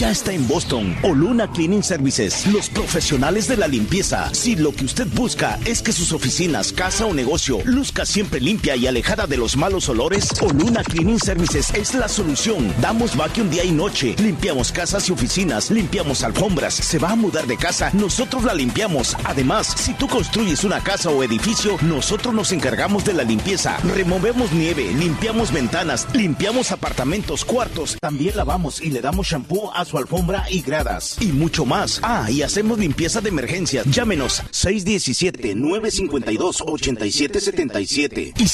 Ya está en Boston. Oluna Cleaning Services, los profesionales de la limpieza. Si lo que usted busca es que sus oficinas, casa o negocio luzca siempre limpia y alejada de los malos olores, Oluna Cleaning Services es la solución. Damos vacuum día y noche, limpiamos casas y oficinas, limpiamos alfombras. Se va a mudar de casa, nosotros la limpiamos. Además, si tú construyes una casa o edificio, nosotros nos encargamos de la limpieza. Removemos nieve, limpiamos ventanas, limpiamos apartamentos, cuartos. También lavamos y le damos shampoo a su alfombra y gradas. Y mucho más. Y hacemos limpieza de emergencia. Llámenos 617-952-8777 y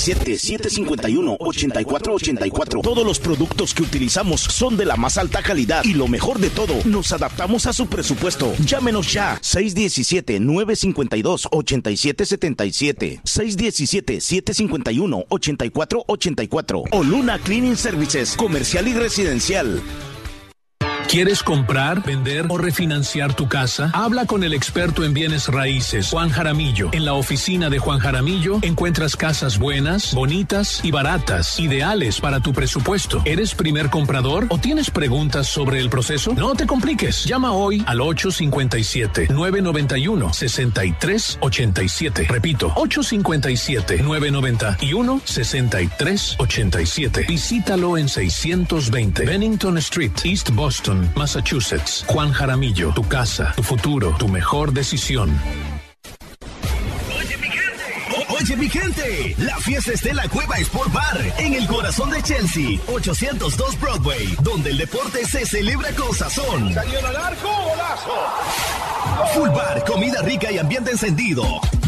617-751-8484. Todos los productos que utilizamos son de la más alta calidad y lo mejor de todo, nos adaptamos a su presupuesto. Llámenos ya. 617-952-8777. 617-751-8484. Oluna Cleaning Services, comercial y residencial. ¿Quieres comprar, vender o refinanciar tu casa? Habla con el experto en bienes raíces, Juan Jaramillo. En la oficina de Juan Jaramillo encuentras casas buenas, bonitas y baratas, ideales para tu presupuesto. ¿Eres primer comprador o tienes preguntas sobre el proceso? No te compliques. Llama hoy al 857-991-6387. Repito, 857-991-6387. Visítalo en 620 Bennington Street, East Boston, Massachusetts. Juan Jaramillo, tu casa, tu futuro, tu mejor decisión. Oye, mi gente, la fiesta está en la Cueva Sport Bar, en el corazón de Chelsea, 802 Broadway, donde el deporte se celebra con sazón. ¡Salió al arco, golazo! Full bar, comida rica y ambiente encendido.